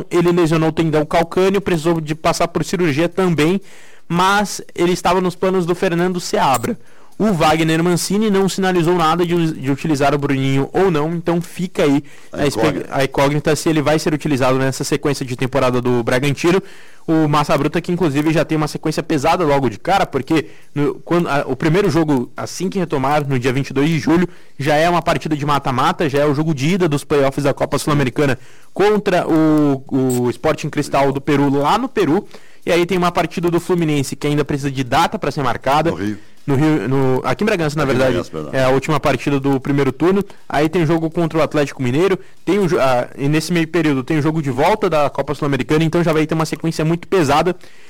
ele lesionou o tendão calcâneo, precisou de passar por cirurgia também, mas ele estava nos planos do Fernando Seabra. O Wagner Mancini não sinalizou nada de utilizar o Bruninho ou não, então fica aí a incógnita se ele vai ser utilizado nessa sequência de temporada do Bragantino. O Massa Bruta, que inclusive já tem uma sequência pesada logo de cara, porque o primeiro jogo, assim que retomar, no dia 22 de julho, já é uma partida de mata-mata, já é o jogo de ida dos playoffs da Copa Sul-Americana contra o Sporting Cristal do Peru, lá no Peru. E aí tem uma partida do Fluminense que ainda precisa de data para ser marcada. Aqui em Bragança, na verdade, é a última partida do primeiro turno. Aí tem jogo contra o Atlético Mineiro. E nesse meio período tem o jogo de volta da Copa Sul-Americana. Então já vai ter uma sequência muito pesada.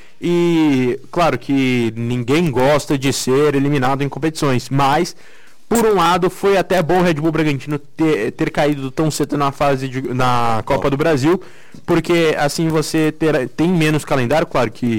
E claro que ninguém gosta de ser eliminado em competições, mas por um lado foi até bom o Red Bull Bragantino ter caído tão cedo na Copa do Brasil, porque assim você tem menos calendário. Claro que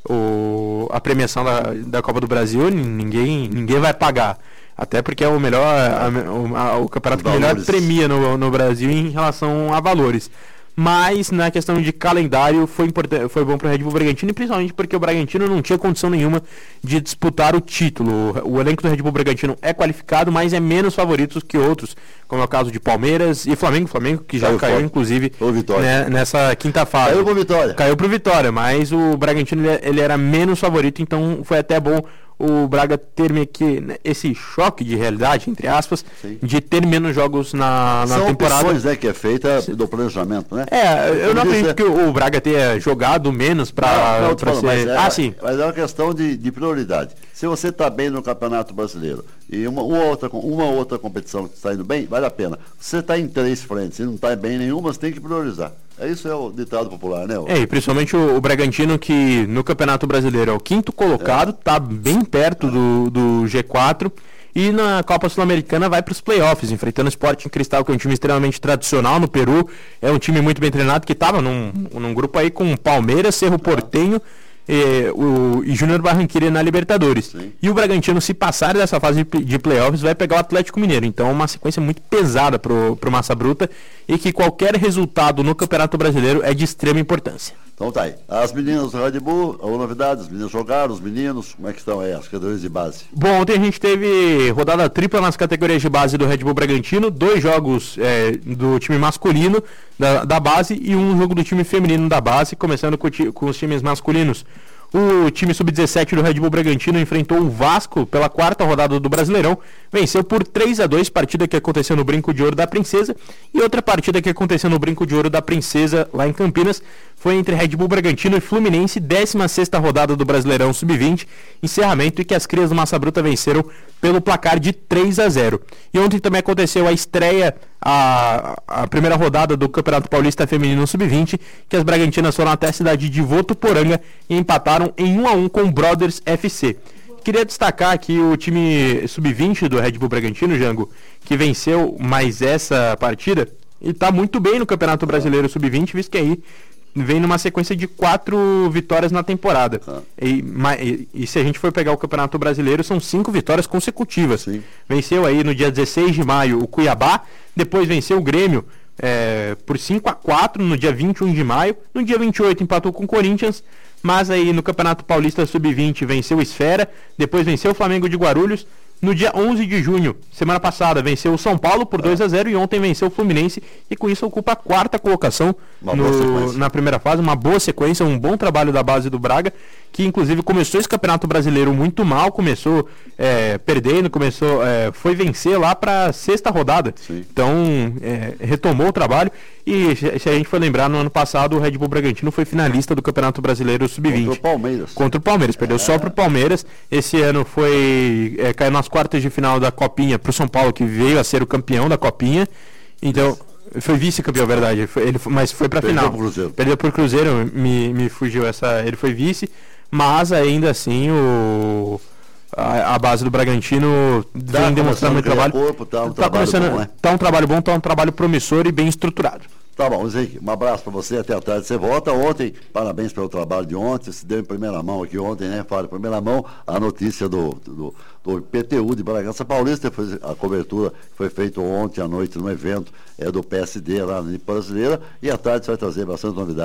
a premiação da Copa do Brasil ninguém vai pagar, até porque é o melhor o campeonato que melhor premia no Brasil em relação a valores. Mas na questão de calendário foi bom para o Red Bull Bragantino, e principalmente porque o Bragantino não tinha condição nenhuma de disputar o título. O elenco do Red Bull Bragantino é qualificado, mas é menos favorito que outros, como é o caso de Palmeiras e Flamengo que já caiu inclusive nessa quinta fase. Caiu pro Vitória, mas o Bragantino ele era menos favorito, então foi até bom o Braga ter meio que esse choque de realidade, entre aspas, de ter menos jogos na temporada. São opções, que é feita do planejamento, né? Eu não acredito que o Braga tenha jogado menos para ser... Mas é uma questão de prioridade. Se você está bem no Campeonato Brasileiro e uma outra competição que está indo bem, vale a pena. Você está em 3 frentes e não está bem em nenhuma, você tem que priorizar. Isso é o ditado popular, né? E principalmente o Bragantino, que no Campeonato Brasileiro é o 5º colocado, está bem perto do G4, e na Copa Sul-Americana vai para os playoffs, enfrentando o Sporting Cristal, que é um time extremamente tradicional no Peru, é um time muito bem treinado, que estava num grupo aí com Palmeiras, Cerro Porteño e Júnior Barranquilla na Libertadores. Sim. E o Bragantino, se passar dessa fase de playoffs, vai pegar o Atlético Mineiro. Então é uma sequência muito pesada pro Massa Bruta, e que qualquer resultado no Campeonato Brasileiro é de extrema importância. Então tá aí. As meninas do Red Bull, a novidade, os meninos jogaram, os meninos, como é que estão aí, as categorias de base? Bom, ontem a gente teve rodada tripla nas categorias de base do Red Bull Bragantino, 2 jogos do time masculino da base e um jogo do time feminino da base, começando com os times masculinos. O time sub-17 do Red Bull Bragantino enfrentou o Vasco pela 4ª rodada do Brasileirão, venceu por 3-2, partida que aconteceu no Brinco de Ouro da Princesa, e outra partida que aconteceu no Brinco de Ouro da Princesa, lá em Campinas, foi entre Red Bull Bragantino e Fluminense, 16ª rodada do Brasileirão Sub-20, encerramento, e que as crias do Massa Bruta venceram pelo placar de 3-0. E ontem também aconteceu a estreia, a primeira rodada do Campeonato Paulista Feminino Sub-20, que as Bragantinas foram até a cidade de Votuporanga e empataram em 1-1 com o Brothers FC. Queria destacar aqui o time Sub-20 do Red Bull Bragantino, Jango, que venceu mais essa partida e está muito bem no Campeonato Brasileiro Sub-20, visto que aí vem numa sequência de 4 vitórias na temporada. E se a gente for pegar o Campeonato Brasileiro, são 5 vitórias consecutivas. Sim. Venceu aí no dia 16 de maio o Cuiabá, depois venceu o Grêmio por 5-4 no dia 21 de maio, no dia 28 empatou com o Corinthians, mas aí no Campeonato Paulista Sub-20 venceu o Esfera, depois venceu o Flamengo de Guarulhos. No dia 11 de junho, semana passada, venceu o São Paulo por 2-0 e ontem venceu o Fluminense, e com isso ocupa a 4ª colocação na primeira fase. Uma boa sequência, um bom trabalho da base do Braga, que inclusive começou esse Campeonato Brasileiro muito mal, começou perdendo, foi vencer lá para a 6ª rodada. Sim. Então retomou o trabalho, e se a gente for lembrar, no ano passado o Red Bull Bragantino foi finalista do Campeonato Brasileiro Sub-20 contra o Palmeiras, perdeu só para o Palmeiras. Esse ano caiu nas quartas de final da Copinha para o São Paulo, que veio a ser o campeão da Copinha. Então foi vice-campeão, verdade, mas foi para a final. Perdeu por Cruzeiro, me fugiu essa, ele foi vice, mas ainda assim a base do Bragantino vem demonstrando muito trabalho. Tá um trabalho bom, tá um trabalho promissor e bem estruturado. Tá bom, Zé, um abraço para você, até a tarde você volta. Ontem, parabéns pelo trabalho de ontem, se deu em primeira mão aqui ontem, né? Fala em primeira mão a notícia do PTU de Bragança Paulista, foi a cobertura que foi feita ontem à noite no evento do PSD lá na Brasileira, e à tarde você vai trazer bastante novidade.